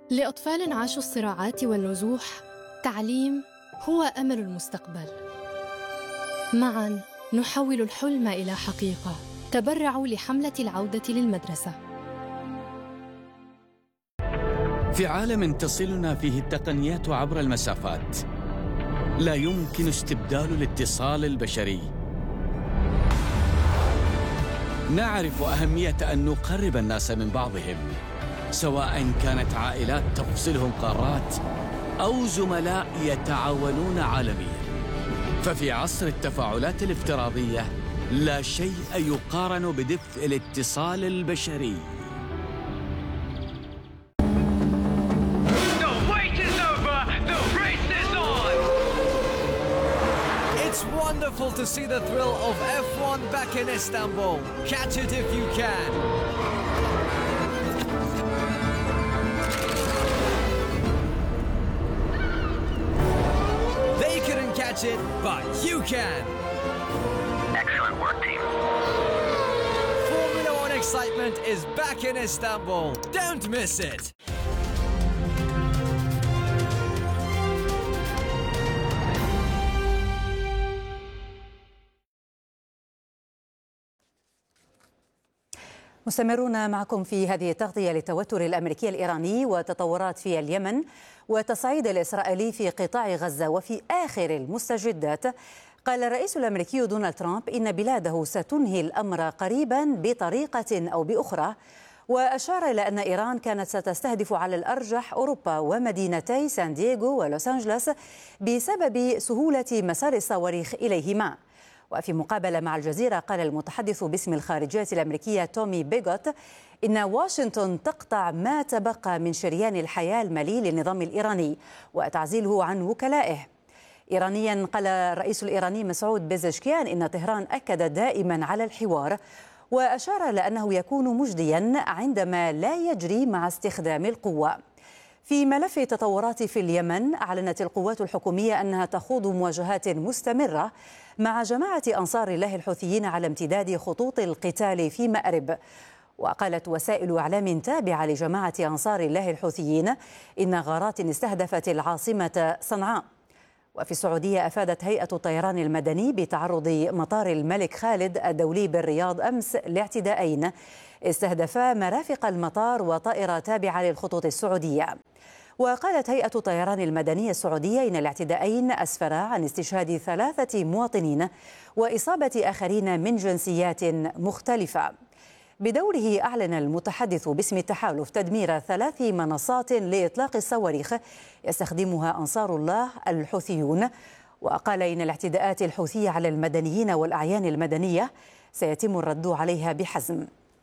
لأطفال عاشوا الصراعات والنزوح، تعليم هو أمل المستقبل. معاً نحول الحلم إلى حقيقة. تبرعوا لحملة العودة للمدرسة. في عالم تصلنا فيه التقنيات عبر المسافات، لا يمكن استبدال الاتصال البشري. نعرف أهمية أن نقرب الناس من بعضهم، سواء كانت عائلات تفصلهم قارات أو زملاء يتعاونون عالمياً. ففي عصر التفاعلات الافتراضية لا شيء يقارن بدفء الاتصال البشري. It's wonderful to see the thrill of F1 back in Istanbul. Catch it if you can. They couldn't catch it, but you can. Excellent work, team. Formula One excitement is back in Istanbul. Don't miss it. مستمرون معكم في هذه التغطية للتوتر الأمريكي الإيراني وتطورات في اليمن وتصعيد الإسرائيلي في قطاع غزة. وفي آخر المستجدات قال الرئيس الأمريكي دونالد ترامب إن بلاده ستنهي الأمر قريبا بطريقة أو بأخرى، وأشار إلى أن إيران كانت ستستهدف على الأرجح أوروبا ومدينتي سان دييغو ولوس أنجلوس بسبب سهولة مسار الصواريخ إليهما. وفي مقابلة مع الجزيرة قال المتحدث باسم الخارجية الأمريكية تومي بيغوت إن واشنطن تقطع ما تبقى من شريان الحياة المالي للنظام الإيراني وتعزيله عن وكلائه. إيرانيا قال الرئيس الإيراني مسعود بيزشكيان إن طهران أكد دائما على الحوار، وأشار إلى أنه يكون مجديا عندما لا يجري مع استخدام القوة. في ملف التطورات في اليمن، أعلنت القوات الحكومية أنها تخوض مواجهات مستمرة مع جماعة أنصار الله الحوثيين على امتداد خطوط القتال في مأرب. وقالت وسائل إعلام تابعة لجماعة أنصار الله الحوثيين إن غارات استهدفت العاصمة صنعاء. وفي السعودية أفادت هيئة الطيران المدني بتعرض مطار الملك خالد الدولي بالرياض أمس لاعتداءين استهدفا مرافق المطار وطائرة تابعة للخطوط السعودية. وقالت هيئة الطيران المدني السعودية إن الاعتداءين أسفرا عن استشهاد 3 مواطنين وإصابة آخرين من جنسيات مختلفة. بدوره أعلن المتحدث باسم التحالف تدمير 3 منصات لإطلاق الصواريخ يستخدمها أنصار الله الحوثيون، وقال إن الاعتداءات الحوثية على المدنيين والأعيان المدنية سيتم الرد عليها بحزم.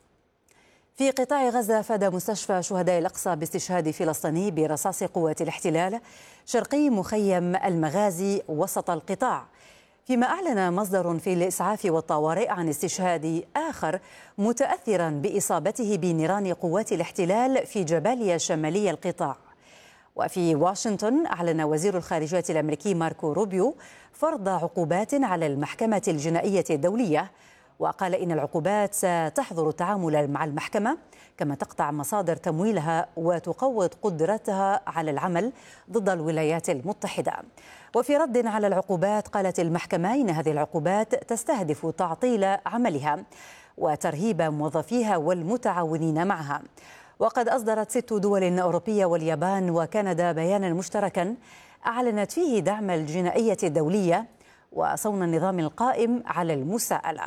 في قطاع غزة أفاد مستشفى شهداء الأقصى باستشهاد فلسطيني برصاص قوات الاحتلال شرقي مخيم المغازي وسط القطاع، فيما أعلن مصدر في الإسعاف والطوارئ عن استشهاد آخر متأثرا بإصابته بنيران قوات الاحتلال في جباليا شمالي القطاع. وفي واشنطن أعلن وزير الخارجية الأمريكي ماركو روبيو فرض عقوبات على المحكمة الجنائية الدولية، وقال إن العقوبات ستحظر التعامل مع المحكمة، كما تقطع مصادر تمويلها وتقوض قدرتها على العمل ضد الولايات المتحدة. وفي رد على العقوبات قالت المحكمة إن هذه العقوبات تستهدف تعطيل عملها وترهيب موظفيها والمتعاونين معها. وقد أصدرت 6 دول أوروبية واليابان وكندا بيانا مشتركا أعلنت فيه دعم الجنائية الدولية وصون النظام القائم على المساءلة.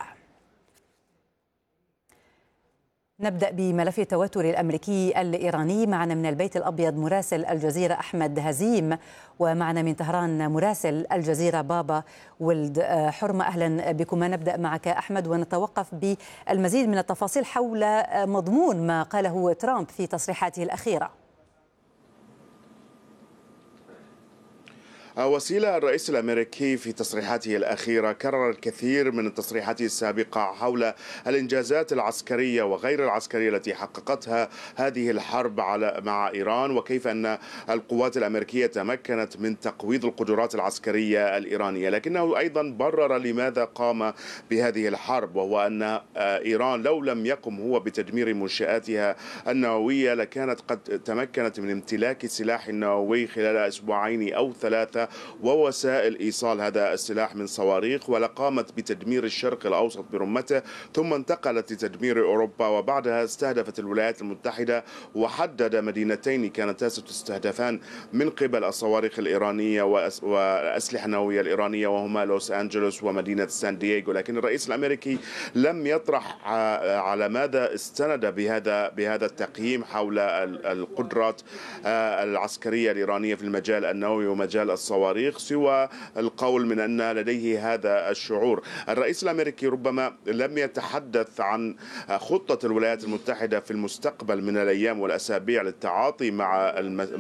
نبدأ بملف التوتر الأمريكي الإيراني. معنا من البيت الأبيض مراسل الجزيرة أحمد هزيم، ومعنا من طهران مراسل الجزيرة بابا ولد حرمة. أهلا بكما. نبدأ معك أحمد ونتوقف بالمزيد من التفاصيل حول مضمون ما قاله ترامب في تصريحاته الأخيرة. وسيلة الرئيس الأمريكي في تصريحاته الأخيرة كرر الكثير من التصريحات السابقة حول الإنجازات العسكرية وغير العسكرية التي حققتها هذه الحرب مع إيران، وكيف أن القوات الأمريكية تمكنت من تقويض القدرات العسكرية الإيرانية، لكنه أيضا برر لماذا قام بهذه الحرب، وهو أن إيران لو لم يقم هو بتدمير منشآتها النووية لكانت قد تمكنت من امتلاك السلاح النووي خلال أسبوعين أو 3 ووسائل إيصال هذا السلاح من صواريخ، ولقامت بتدمير الشرق الأوسط برمته، ثم انتقلت لتدمير أوروبا، وبعدها استهدفت الولايات المتحدة وحدد مدينتين كانتا ستستهدفان من قبل الصواريخ الإيرانية والأسلحة النووية الإيرانية، وهما لوس أنجلوس ومدينة سان دييغو. لكن الرئيس الأمريكي لم يطرح على ماذا استند بهذا التقييم حول القدرات العسكرية الإيرانية في المجال النووي ومجال الصواريخ، سوى القول من أن لديه هذا الشعور. الرئيس الأمريكي ربما لم يتحدث عن خطة الولايات المتحدة في المستقبل من الأيام والأسابيع للتعاطي مع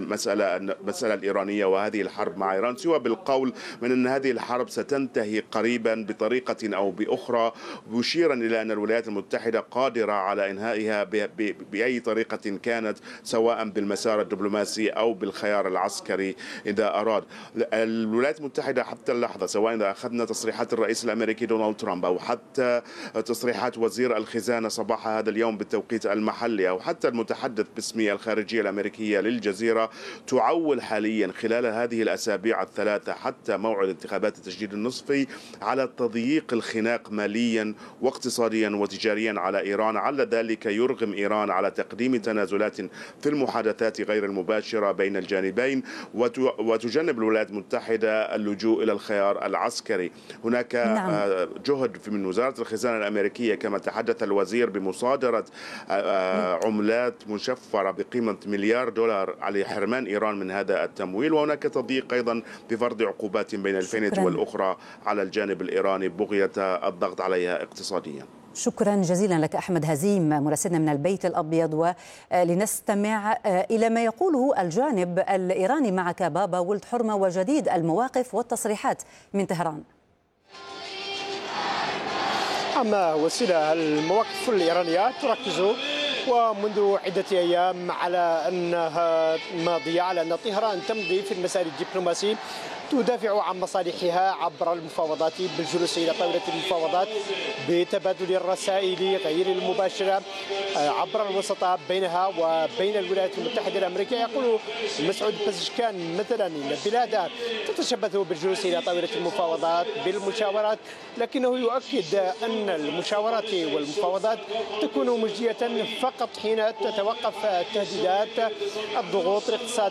المسألة الإيرانية وهذه الحرب مع إيران، سوى بالقول من أن هذه الحرب ستنتهي قريبا بطريقة أو بأخرى، مشيرا إلى أن الولايات المتحدة قادرة على إنهائها بأي طريقة كانت، سواء بالمسار الدبلوماسي أو بالخيار العسكري إذا أراد. الولايات المتحدة حتى اللحظة، سواء إذا أخذنا تصريحات الرئيس الأمريكي دونالد ترامب أو حتى تصريحات وزير الخزانة صباح هذا اليوم بالتوقيت المحلي أو حتى المتحدث باسم الخارجية الأمريكية للجزيرة، تعول حاليا خلال هذه الأسابيع الثلاثة حتى موعد انتخابات التجديد النصفي على تضييق الخناق ماليا واقتصاديا وتجاريا على إيران، على ذلك يرغم إيران على تقديم تنازلات في المحادثات غير المباشرة بين الجانبين، وتجنب الولايات المتحدة اللجوء إلى الخيار العسكري. هناك جهد من وزارة الخزانة الأمريكية كما تحدث الوزير بمصادرة عملات مشفرة بقيمة $1 مليار على حرمان إيران من هذا التمويل، وهناك تضييق أيضا بفرض عقوبات بين الفينة والأخرى على الجانب الإيراني بغية الضغط عليها اقتصاديا. شكرا جزيلا لك أحمد هزيم مراسلنا من البيت الأبيض، ولنستمع إلى ما يقوله الجانب الإيراني معك بابا ولد حرمة وجديد المواقف والتصريحات من طهران. أما وسيلة المواقف الإيرانية تركز ومنذ عدة أيام على أنها ماضية على أن طهران تمضي في المسار الدبلوماسي تدافع عن مصالحها عبر المفاوضات بالجلوس إلى طاولة المفاوضات بتبادل الرسائل غير المباشرة عبر الوسطاء بينها وبين الولايات المتحدة الأمريكية. يقول مسعود بزشكان مثلا إن البلاد تتشبث بالجلوس إلى طاولة المفاوضات بالمشاورات، لكنه يؤكد أن المشاورات والمفاوضات تكون مجدية فقط حين تتوقف تهديدات الضغوط الاقتصادية